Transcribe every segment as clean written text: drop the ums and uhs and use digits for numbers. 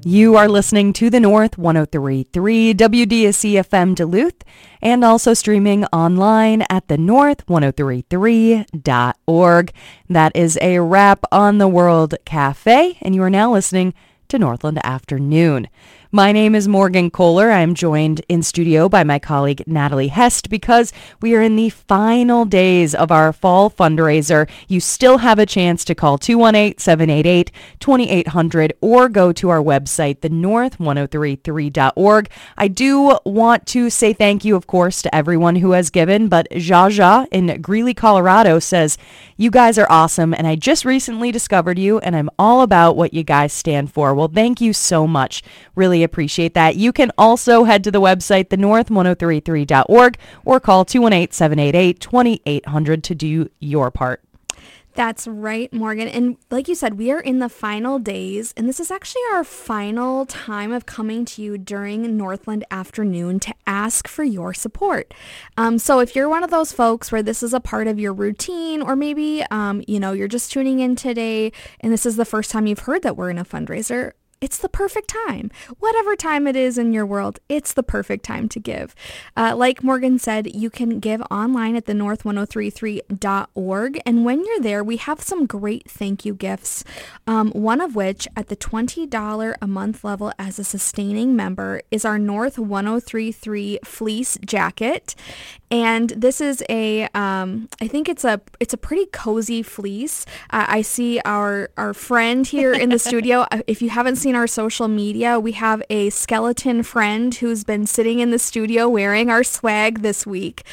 You are listening to the North 103.3 WDSC FM Duluth and also streaming online at the north1033.org. That is a wrap on the World Cafe, and you are now listening to Northland Afternoon. My name is Morgan Kohler. I am joined in studio by my colleague Natalie Hest because we are in the final days of our fall fundraiser. You still have a chance to call 218-788-2800 or go to our website, thenorth1033.org. I do want to say thank you, of course, to everyone who has given, but Jaja in Greeley, Colorado says, "You guys are awesome, and I just recently discovered you, and I'm all about what you guys stand for." Well, thank you so much. Really appreciate that. You can also head to the website, thenorth1033.org, or call 218-788-2800 to do your part. That's right, Morgan. And like you said, we are in the final days, and this is actually our final time of coming to you during Northland Afternoon to ask for your support. So if you're one of those folks where this is a part of your routine, or maybe, you're just tuning in today and this is the first time you've heard that we're in a fundraiser, it's the perfect time. Whatever time it is in your world, it's the perfect time to give. Like Morgan said, you can give online at thenorth1033.org. And when you're there, we have some great thank you gifts. One of which, at the $20 a month level as a sustaining member, is our North 1033 fleece jacket. And this is I think it's a pretty cozy fleece. I see our friend here in the studio. If you haven't seen our social media, we have a skeleton friend who's been sitting in the studio wearing our swag this week.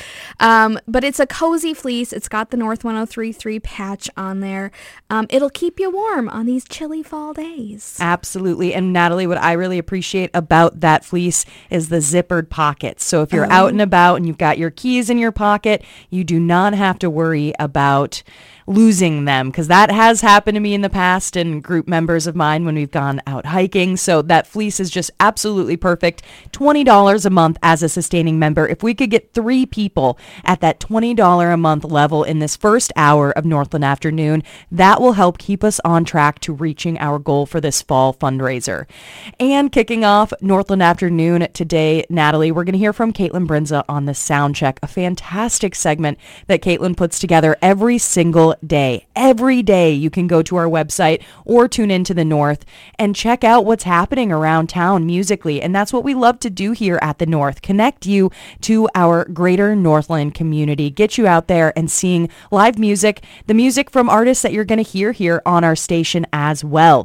But it's a cozy fleece. It's got the North 1033 patch on there. It'll keep you warm on these chilly fall days. Absolutely. And Natalie, what I really appreciate about that fleece is the zippered pockets. So if you're out and about and you've got your keys in your pocket, you do not have to worry about losing them, because that has happened to me in the past and group members of mine when we've gone out hiking. So that fleece is just absolutely perfect. $20 a month as a sustaining member. If we could get 3 people at that $20 a month level in this first hour of Northland Afternoon, that will help keep us on track to reaching our goal for this fall fundraiser. And kicking off Northland Afternoon today, Natalie, we're going to hear from Caitlin Brinza on the Sound Check, a fantastic segment that Caitlin puts together every single day. Every day you can go to our website or tune into the North and check out what's happening around town musically. And that's what we love to do here at the North. Connect you to our greater Northland community. Get you out there and seeing live music, the music from artists that you're going to hear here on our station as well.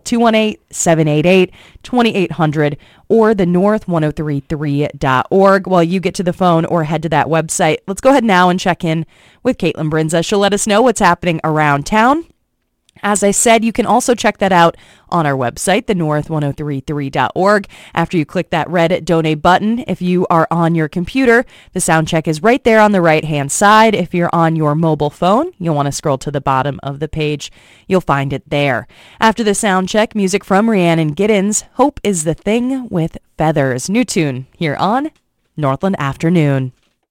218-788-2800 or the north1033.org. While you get to the phone or head to that website, let's go ahead now and check in with Caitlin Brinza. She'll let us know what's happening around town. As I said, you can also check that out on our website, thenorth1033.org. After you click that red donate button, if you are on your computer, the sound check is right there on the right-hand side. If you're on your mobile phone, you'll want to scroll to the bottom of the page. You'll find it there. After the sound check, music from Rhiannon Giddens, Hope is the Thing with Feathers. New tune here on Northland Afternoon.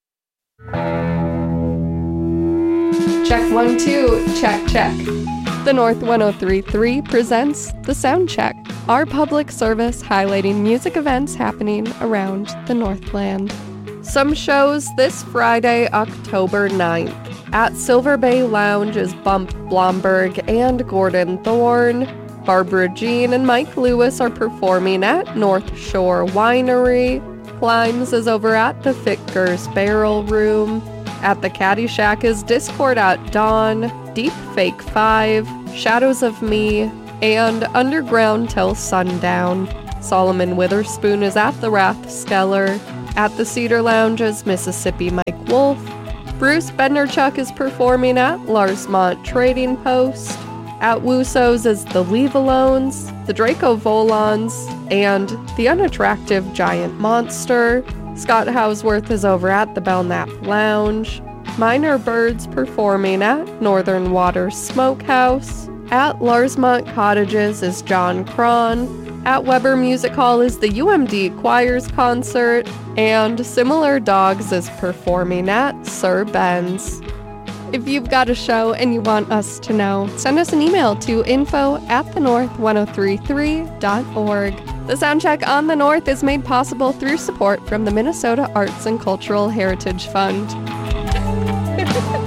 Check 1, 2, check, check. The North 103.3 presents The Sound Check, our public service highlighting music events happening around the Northland. Some shows this Friday, October 9th. At Silver Bay Lounge is Bump Blomberg and Gordon Thorne. Barbara Jean and Mike Lewis are performing at North Shore Winery. Climbs is over at the Fickers Barrel Room. At the Caddy Shack is Discord at Dawn, Deep Fake 5, Shadows of Me, and Underground Till Sundown. Solomon Witherspoon is at the Rathskeller. At the Cedar Lounge is Mississippi Mike Wolf. Bruce Benderchuk is performing at Larsmont Trading Post. At Wuso's is the Leave Alones, the Draco Volons, and the Unattractive Giant Monster. Scott Houseworth is over at the Belknap Lounge. Minor Birds performing at Northern Waters Smokehouse. At Larsmont Cottages is John Cron. At Weber Music Hall is the UMD Choirs Concert. And Similar Dogs is performing at Sir Ben's. If you've got a show and you want us to know, send us an email to info@thenorth1033.org. The Soundcheck on the North is made possible through support from the Minnesota Arts and Cultural Heritage Fund.